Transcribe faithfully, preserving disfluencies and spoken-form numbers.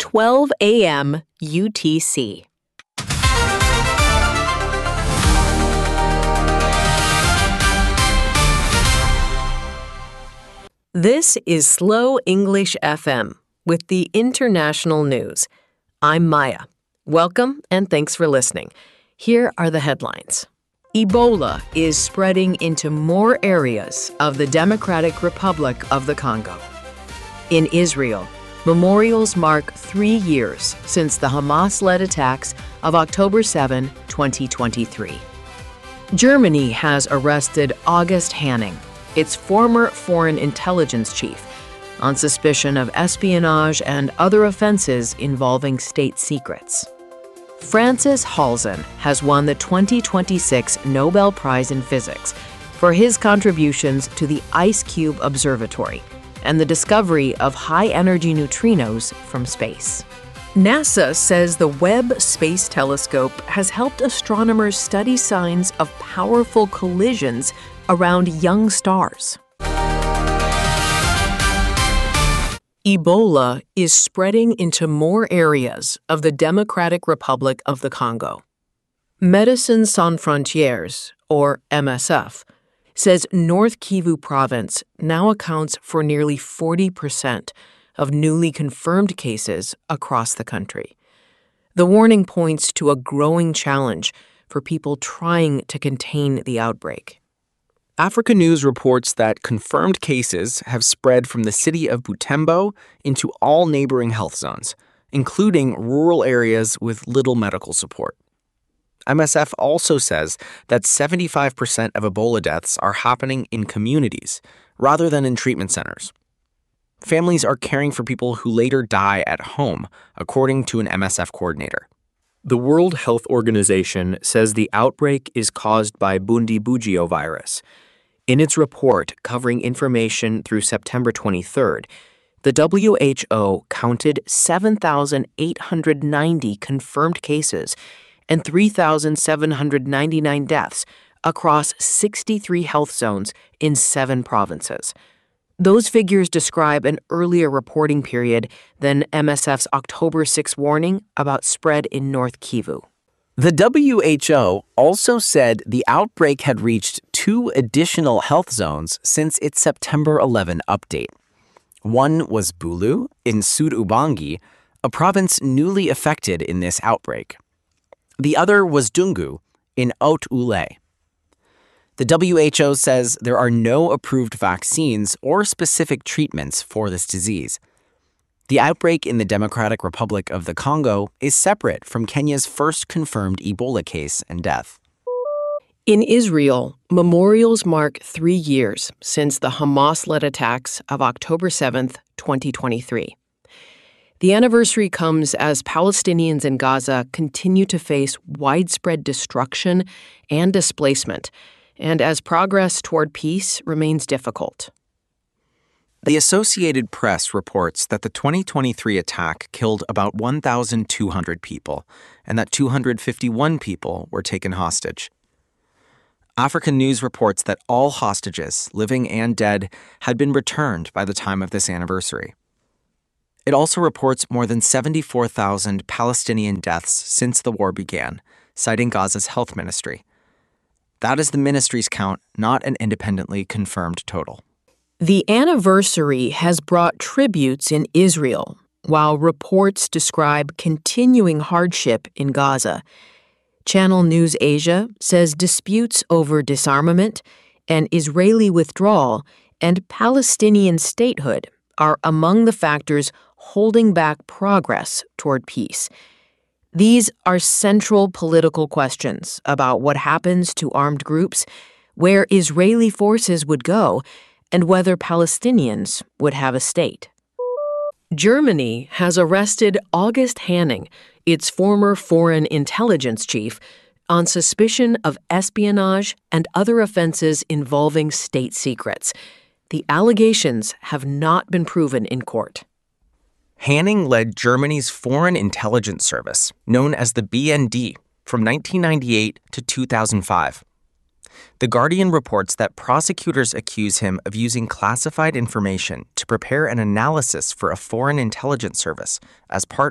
twelve a.m. U T C. This is Slow English F M with the international news. I'm Maya. Welcome and thanks for listening. Here are the headlines. Ebola is spreading into more areas of the Democratic Republic of the Congo. In Israel, memorials mark three years since the Hamas-led attacks of October seventh, twenty twenty-three. Germany has arrested August Hanning, its former foreign intelligence chief, on suspicion of espionage and other offenses involving state secrets. Francis Halzen has won the twenty twenty-six Nobel Prize in Physics for his contributions to the IceCube Observatory and the discovery of high-energy neutrinos from space. NASA says the Webb Space Telescope has helped astronomers study signs of powerful collisions around young stars. Ebola is spreading into more areas of the Democratic Republic of the Congo. Médecins Sans Frontières, or M S F, says North Kivu province now accounts for nearly forty percent of newly confirmed cases across the country. The warning points to a growing challenge for people trying to contain the outbreak. Africa News reports that confirmed cases have spread from the city of Butembo into all neighboring health zones, including rural areas with little medical support. M S F also says that seventy-five percent of Ebola deaths are happening in communities rather than in treatment centers. Families are caring for people who later die at home, according to an M S F coordinator. The World Health Organization says the outbreak is caused by Bundibugyo virus. In its report covering information through September twenty-third, the W H O counted seven thousand eight hundred ninety confirmed cases and three thousand seven hundred ninety-nine deaths across sixty-three health zones in seven provinces. Those figures describe an earlier reporting period than M S F's October sixth warning about spread in North Kivu. The W H O also said the outbreak had reached two additional health zones since its September eleventh update. One was Bulu in Sud Ubangi, a province newly affected in this outbreak. The other was Dungu in Haut-Uele. The W H O says there are no approved vaccines or specific treatments for this disease. The outbreak in the Democratic Republic of the Congo is separate from Kenya's first confirmed Ebola case and death. In Israel, memorials mark three years since the Hamas-led attacks of October seventh, twenty twenty-three. The anniversary comes as Palestinians in Gaza continue to face widespread destruction and displacement, and as progress toward peace remains difficult. The Associated Press reports that the twenty twenty-three attack killed about one thousand two hundred people and that two hundred fifty-one people were taken hostage. African News reports that all hostages, living and dead, had been returned by the time of this anniversary. It also reports more than seventy-four thousand Palestinian deaths since the war began, citing Gaza's health ministry. That is the ministry's count, not an independently confirmed total. The anniversary has brought tributes in Israel, while reports describe continuing hardship in Gaza. Channel News Asia says disputes over disarmament, and Israeli withdrawal, and Palestinian statehood are among the factors holding back progress toward peace. These are central political questions about what happens to armed groups, where Israeli forces would go, and whether Palestinians would have a state. Germany has arrested August Hanning, its former foreign intelligence chief, on suspicion of espionage and other offenses involving state secrets. The allegations have not been proven in court. Hanning led Germany's Foreign Intelligence Service, known as the B N D, from nineteen ninety-eight to two thousand five. The Guardian reports that prosecutors accuse him of using classified information to prepare an analysis for a foreign intelligence service as part